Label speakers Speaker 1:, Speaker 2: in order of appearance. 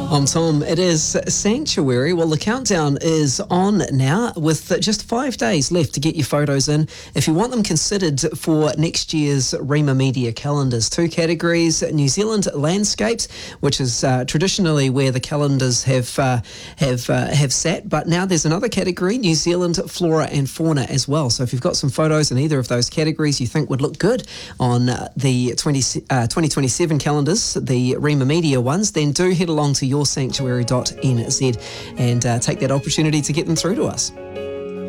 Speaker 1: I'm Tom. It is Sanctuary. Well, the countdown is on now with just 5 days left to get your photos in. If you want them considered for next year's Rima Media calendars, 2 categories: New Zealand landscapes, which is traditionally where the calendars have sat, but now there's another category, New Zealand flora and fauna as well. So if you've got some photos in either of those categories you think would look good on the 2027 calendars, the Rima Media ones, then do head along to yoursanctuary.nz and take that opportunity to get them through to us.